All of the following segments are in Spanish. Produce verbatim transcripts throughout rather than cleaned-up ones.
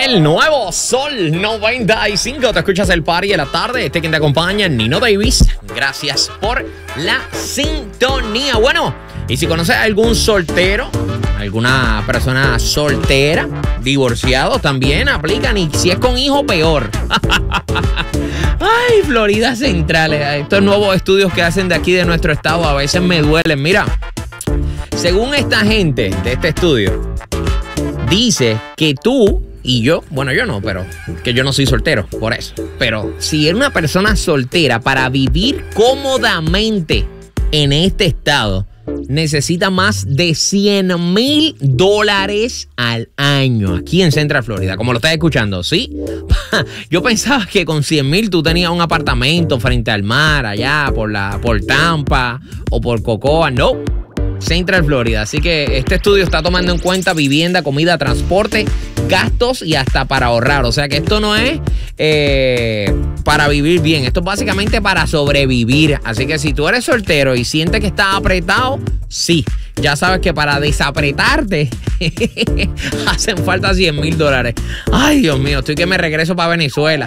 El nuevo Sol noventa y cinco. Te escuchas el party de la tarde. Este quien te acompaña, Nino Davis. Gracias por la sintonía. Bueno, y si conoces a algún soltero, alguna persona soltera, divorciado, también aplican. Y si es con hijo, peor. Ay, Florida Central. Estos nuevos estudios que hacen de aquí de nuestro estado a veces me duelen. Mira, según esta gente de este estudio, dice que tú y yo, bueno, yo no, pero que yo no soy soltero, por eso. Pero si eres una persona soltera, para vivir cómodamente en este estado, necesita más de cien mil dólares al año aquí en Central Florida, como lo estás escuchando, ¿sí? Yo pensaba que con cien mil tú tenías un apartamento frente al mar, allá por, la, por Tampa o por Cocoa. No, Central Florida. Así que este estudio está tomando en cuenta vivienda, comida, transporte, gastos y hasta para ahorrar. O sea que esto no es eh, para vivir bien. Esto es básicamente para sobrevivir. Así que si tú eres soltero y sientes que estás apretado, sí. Ya sabes que para desapretarte hacen falta cien mil dólares. Ay, Dios mío, estoy que me regreso para Venezuela.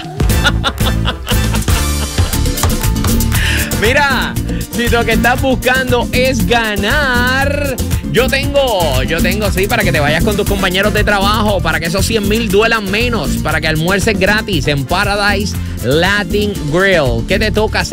Mira, si lo que estás buscando es ganar, yo tengo, yo tengo, sí, para que te vayas con tus compañeros de trabajo, para que esos cien mil duelan menos, para que almuerces gratis en Paradise Latin Grill. ¿Qué te toca hacer?